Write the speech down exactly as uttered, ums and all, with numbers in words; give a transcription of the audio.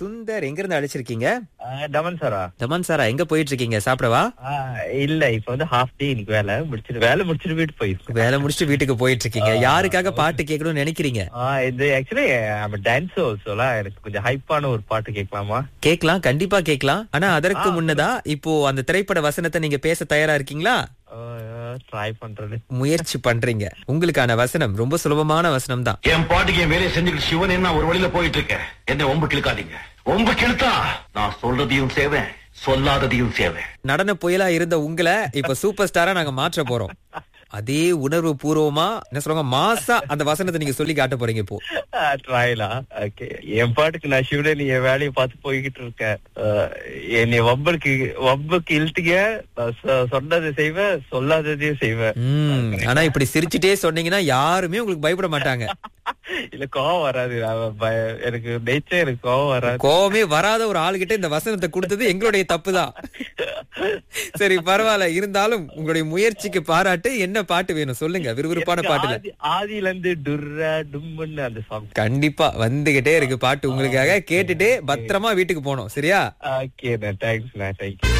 சுந்தர் எங்க இருந்து அழைச்சிருக்கீங்க? டமன் சாரா. தமன் சாரா, எங்க போயிட்டு இருக்கீங்க? சாப்பிடவா? இல்ல, இப்ப வந்து ஹாஃப் டே இன்னைக்கு வேலை முடிச்சிட்டு வேலை முடிச்சிட்டு வீட்டு போயிருக்கு. வேலை முடிச்சுட்டு வீட்டுக்கு போயிட்டு இருக்கீங்க. யாருக்காக பாட்டு கேட்கணும்னு நினைக்கிறீங்க? இது ஆக்சுவலி டான்ஸ் ஆல்சோல எனக்கு கொஞ்சம் ஹைப்பான ஒரு பாட்டு கேட்கலாமா? கேட்கலாம், கண்டிப்பா கேட்கலாம். ஆனா அதற்கு முன்னதா இப்போ அந்த திரைப்பட வசனத்தை நீங்க பேச தயாரா இருக்கீங்களா? ட்ரை பண்றது முயற்சி பண்றீங்க. உங்களுக்கான வசனம் ரொம்ப சுலபமான வசனம் தான். என் பாட்டுக்கு என் வேலையை செஞ்சுக்கிட்டு சிவன் என்ன ஒரு வழியில போயிட்டு இருக்கேன். என்ன ஒம்பு கிழக்காதீங்க. ஒம்பு கிழத்தா நான் சொல்றதையும் சேவேன், சொல்லாததையும் சேவேன். நடன புயலா இருந்த உங்களை இப்ப சூப்பர் ஸ்டாரா நாங்க மாற்ற போறோம். அதே உணர்வு பூர்வமா என்ன சொல்றாங்க, மாசா அந்த வசனத்தை நீங்க சொல்லி காட்ட போறீங்க இப்போ. ட்ரைலா? ஓகே. என் பாட்டுக்கு நான் சிவனே நீ என் வேலையை பார்த்து போய்கிட்டு இருக்கேன். என்னை வம்புக்கு வம்புக்கு இழுத்துக்க, சொன்னதை செய்வேன், சொல்லாததையும் செய்வேன். உம் ஆனா இப்படி சிரிச்சுட்டே சொன்னீங்கன்னா யாருமே உங்களுக்கு பயப்பட மாட்டாங்க. இல்ல, கோவம் வராது. எனக்கு நேச்சர் எனக்கு கோவம் வராது. கோவமே வராத ஒரு ஆளுகிட்ட இந்த வசனத்தை கொடுத்தது எங்களுடைய தப்புதான். சரி, பரவாயில்ல. இருந்தாலும் உங்களுடைய முயற்சிக்கு பாராட்டு. என்ன பாட்டு வேணும் சொல்லுங்க, விறுவிறுப்பான பாட்டுல. ஆதியில இருந்து டுர்ரா டும்முன்னு அந்த சாங் கண்டிப்பா வந்துகிட்டே இருக்கு பாட்டு உங்களுக்காக. கேட்டுட்டு பத்திரமா வீட்டுக்கு போனோம். சரியா? Okay, thanks. தேங்க்யூ.